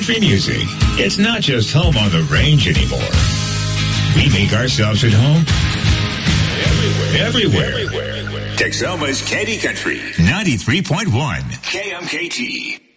country music. It's not just home on the range anymore. We make ourselves at home everywhere. Texoma's Candy Country 93.1 KMKT.